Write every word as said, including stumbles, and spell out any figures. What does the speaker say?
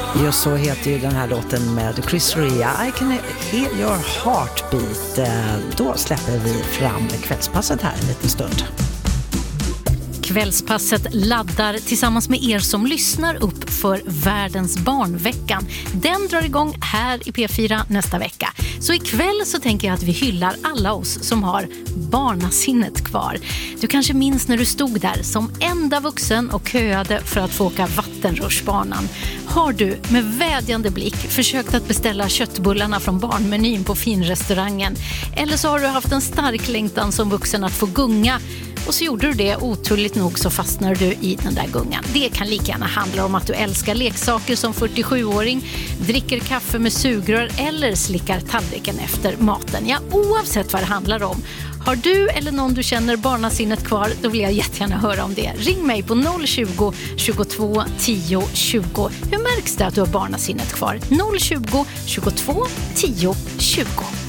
Just så heter ju den här låten med Chris Rea, I can hear your heartbeat. Då släpper vi fram kvällspasset här en liten stund. Kvällspasset laddar tillsammans med er som lyssnar upp för Världens barnveckan. Den drar igång här i P fyra nästa vecka. Så ikväll så tänker jag att vi hyllar alla oss som har barnasinnet kvar. Du kanske minns när du stod där som enda vuxen och köade för att få åka vattenrutschbanan. Har du med vädjande blick försökt att beställa köttbullarna från barnmenyn på finrestaurangen? Eller så har du haft en stark längtan som vuxen att få gunga. Och så gjorde du det, otroligt nog så fastnar du i den där gungan. Det kan lika gärna handla om att du älskar leksaker som fyrtiosjuåring, dricker kaffe med sugrör eller slickar tallriken efter maten. Ja, oavsett vad det handlar om. Har du eller någon du känner barnasinnet kvar, då vill jag jättegärna höra om det. Ring mig på noll tjugo, tjugotvå, tio, tjugo. Hur märks det att du har barnasinnet kvar? noll tjugo, tjugotvå, tio, tjugo.